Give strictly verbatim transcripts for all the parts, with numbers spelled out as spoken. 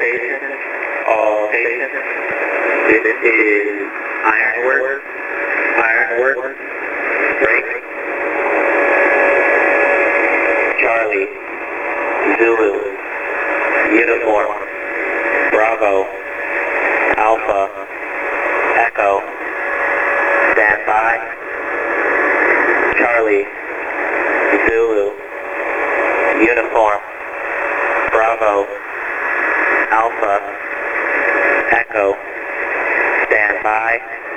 stations, all stations. This is Ironwork, Ironwork, break. Charlie, Zulu, uniform, Bravo, Alpha, Echo, stand by. Charlie, Zulu, uniform, Bravo, Alpha, Echo, stand by.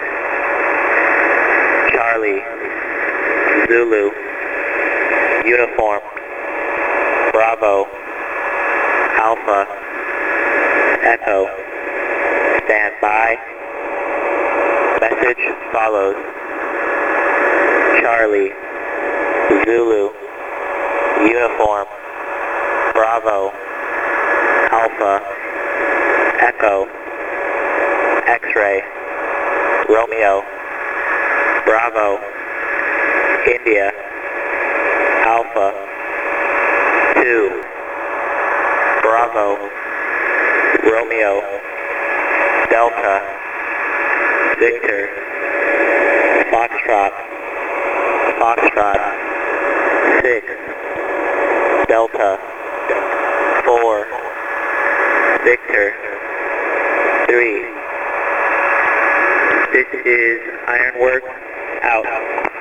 Charlie, Zulu, uniform, Bravo, Alpha, Echo, stand by. Message follows. Charlie, Zulu, uniform, Bravo, Alpha, Echo, X-ray, Romeo, Bravo, India, Alpha, two, Bravo, Romeo, Delta, Victor, Foxtrot, Foxtrot, six, Delta, four, Victor, three. This is Ironwork, out.